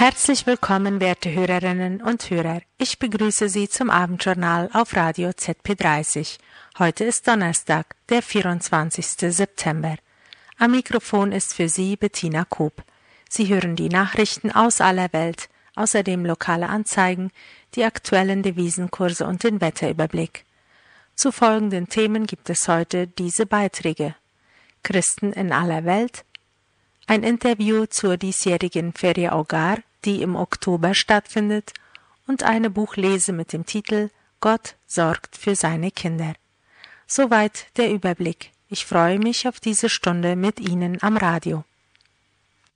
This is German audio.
Herzlich willkommen, werte Hörerinnen und Hörer. Ich begrüße Sie zum Abendjournal auf Radio ZP30. Heute ist Donnerstag, der 24. September. Am Mikrofon ist für Sie Bettina Koop. Sie hören die Nachrichten aus aller Welt, außerdem lokale Anzeigen, die aktuellen Devisenkurse und den Wetterüberblick. Zu folgenden Themen gibt es heute diese Beiträge: Christen in aller Welt, ein Interview zur diesjährigen Ferie Ogar, die im Oktober stattfindet, und eine Buchlese mit dem Titel Gott sorgt für seine Kinder. Soweit der Überblick. Ich freue mich auf diese Stunde mit Ihnen am Radio.